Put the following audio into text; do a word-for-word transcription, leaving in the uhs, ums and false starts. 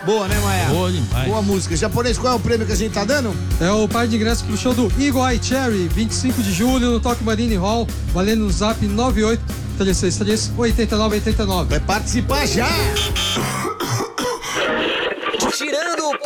Boa, né, Maia? Boa demais. Boa música. Japonês, qual é o prêmio que a gente tá dando? É o par de ingressos pro show do Eagle Eye Cherry, vinte e cinco de julho, no Tokyo Marine Hall, valendo no zap nove oito três seis três, oito nove oito nove. Vai participar já! Tirando o